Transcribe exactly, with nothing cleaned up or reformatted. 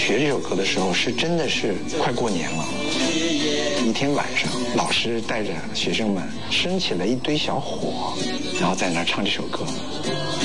学这首歌的时候，是真的是快过年了。一天晚上，老师带着学生们生起了一堆小火，然后在那儿唱这首歌。